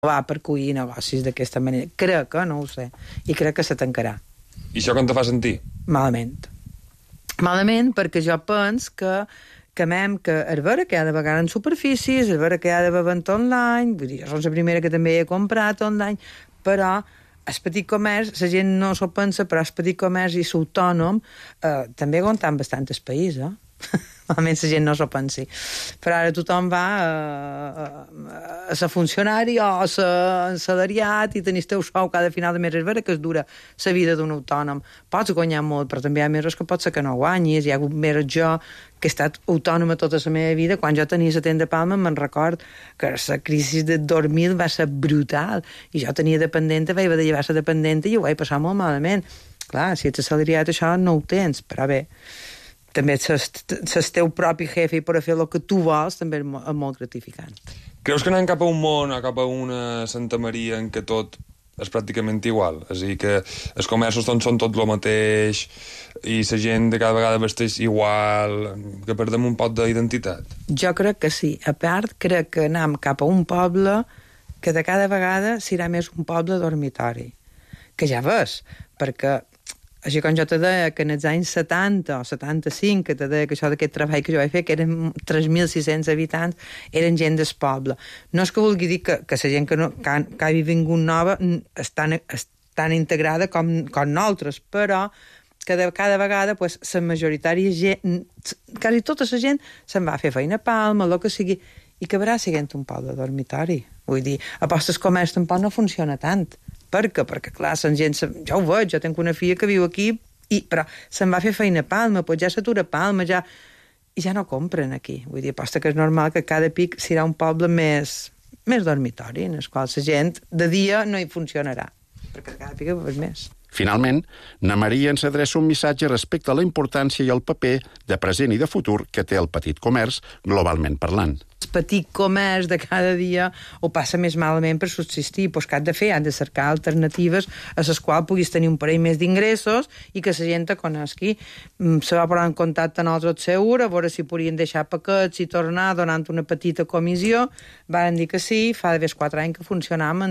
va percuir negocis d'aquesta manera. Crec que, no ho sé, i crec que se tancarà. I això com te fa sentir? Malament. Malament perquè jo penso que és vera que hi ha de pagar en superfícies, és vera que hi ha de beure online, vull dir, jo soc la primera que també he comprat online, però el petit comerç, la gent no s'ho pensa, però el petit comerç i l'autònom també aguanten bastant el país, almenys la gent no s'ho pensi. Però ara tothom va a ser funcionari o a ser salariat i tenir teu sou cada final de mes. És vera que es dura la vida d'un autònom. Pots guanyar molt, però també hi ha mesos que pot ser que no guanyis. Hi ha hagut mesos jo que he estat autònoma tota la meva vida. Quan jo tenia la tenda Palma me'n record que la crisi de 2000 va ser brutal i jo tenia dependenta, vaig haver de llevar la dependenta i ho vaig passar molt malament. Clar, si ets assalariat això no ho tens, però bé, també ser teu propi jefe i poder fer el que tu vols també és molt gratificant. Creus que anem cap a un món o cap a una Santa Maria en què tot és pràcticament igual? És a dir, que els comerços són tot el mateix i la gent de cada vegada vesteix igual, que perdem un poc d'identitat? Jo crec que sí. A part, crec que anem cap a un poble que de cada vegada serà més un poble dormitori. Que ja ves, perquè així com jo te deia que en els anys 70 o 75, que te deia que això d'aquest treball que jo vaig fer, que eren 3.600 habitants, eren gent del poble. No és que vulgui dir que la gent que ha vingut nova és tan integrada com nosaltres, però que de cada vegada la majoritària gent, quasi tota la gent se'n va a fer feina a Palma, el que sigui, i acabarà sent un poble dormitori. Vull dir, a postes comerç tampoc no funciona tant. Per què? Perquè, clar, la gent... Jo ho veig, jo tinc una filla que viu aquí, però se'n va fer feina a Palma, doncs ja s'atura a Palma, i ja no compren aquí. Vull dir, aposta que és normal que cada pic serà un poble més dormitori, en el qual la gent de dia no hi funcionarà, perquè cada pic és més. Finalment, na Maria ens adreça un missatge respecte a la importància i el paper de present i de futur que té el petit comerç, globalment parlant. El petit comerç de cada dia ho passa més malament per subsistir. Doncs què han de fer? Han de cercar alternatives a les quals puguis tenir un parell més d'ingressos i que la gent te conegui. Se va posar en contacte amb nosaltres segur, a veure si podien deixar paquets i tornar donant una petita comissió. Van dir que sí, fa d'haver 4 anys que funcionàvem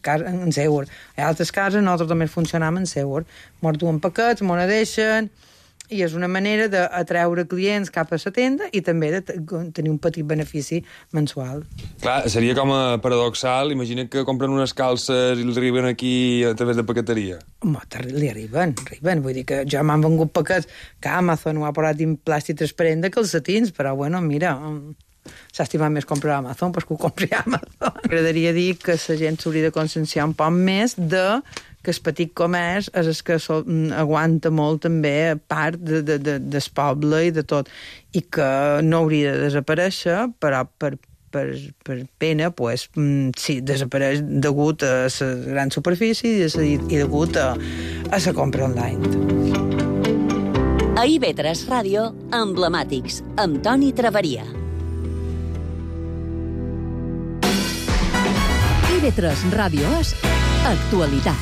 en Seur. A altres cases nosaltres també funcionàvem en Seur. Mos duen paquets, mos deixen... i és una manera d'atreure clients cap a la tenda i també de tenir un petit benefici mensual. Clar, seria com a paradoxal. Imagina't que compren unes calces i els arriben aquí a través de paqueteria. Li arriben. Vull dir que jo m'han vengut paquets que Amazon ho ha posat en plàstic transparent de calcetins, però bueno, mira... s'ha estimat més comprar a Amazon, doncs que ho compri a Amazon. M'agradaria dir que la gent s'hauria de conscienciar un poc més que el petit comerç és el que aguanta molt també part del poble i de tot, i que no hauria de desaparèixer, però per pena, sí, desapareix degut a la gran superfície i degut a la compra online. A IB3 Ràdio, Emblemàtics, amb Toni Traveria. IB3 Ràdio és actualitat.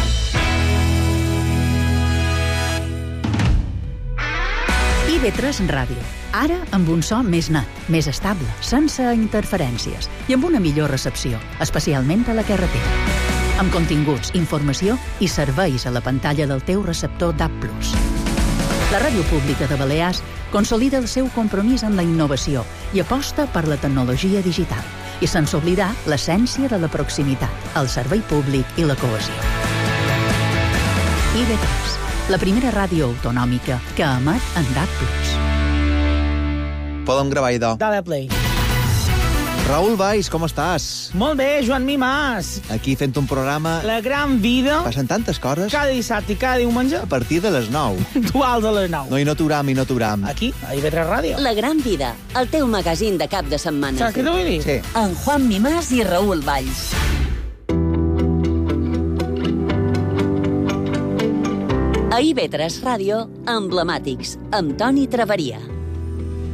IB3 Ràdio. Ara amb un so més net, més estable, sense interferències i amb una millor recepció, especialment a la carretera. Amb continguts, informació i serveis a la pantalla del teu receptor DAB+. La Ràdio Pública de Balears consolida el seu compromís amb la innovació i aposta per la tecnologia digital, i sense oblidar l'essència de la proximitat, el servei públic i la cohesió. IB3, la primera ràdio autonòmica que emet en DAB+. Podem gravar, idò. Dale play. Raül Valls, com estàs? Molt bé, Joan Mimàs. Aquí fent un programa... La gran vida. Passen tantes coses. Cada dissabte i cada diumenge. A partir de les 9. Puntuals a les 9. No, i no t'uram. Aquí, a IB3 Ràdio. La gran vida, el teu magazín de cap de setmana. Saps què t'ho vull dir? Sí. En Juan Mimàs i Raül Valls. A IB3 Ràdio, Emblemàtics, amb Toni Traveria.